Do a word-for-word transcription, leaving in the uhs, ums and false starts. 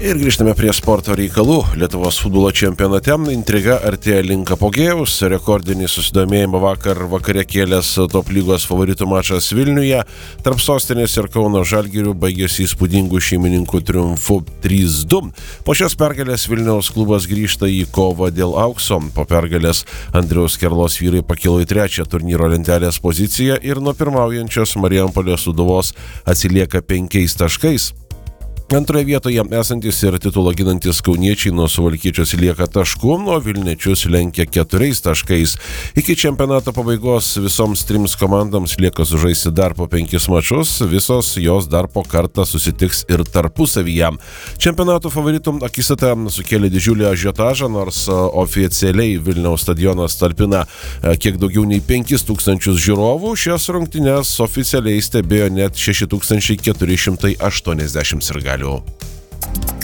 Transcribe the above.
Ir grįžtame prie sporto reikalų. Lietuvos futbolo čempionate intriga artėja link apogėjaus. Rekordinį susidomėjimą vakar vakare kėlęs top lygos favoritų mačas Vilniuje tarp sostinės ir Kauno Žalgirių baigėsi įspūdingų šeimininkų triumfu trys du. Po šios pergalės Vilniaus klubas grįžta į kovą dėl aukso. Po pergalės Andriaus Kerlos vyrai pakilo į trečią turnyro lentelės poziciją ir nuo pirmaujančios Marijampolės Sūduvos atsilieka penkiais taškais. Antroje vietoje esantis ir titulą ginantis kauniečiai nuo Suvalkiečių atsilieka tašku, nuo Vilniečius lenkia keturiais taškais. Iki čempionato pabaigos visoms trims komandoms lieka sužaisti dar po penkis mačus, visos jos dar po kartą susitiks ir tarpusavyje. Čempionato favoritų akistata sukėlė didžiulį ažiotažą, nors oficialiai Vilniaus stadionas talpina kiek daugiau nei penkis tūkstančius žiūrovų, šias rungtynes oficialiai stebėjo net šeši tūkstančiai keturi šimtai aštuoniasdešimt sirgalių.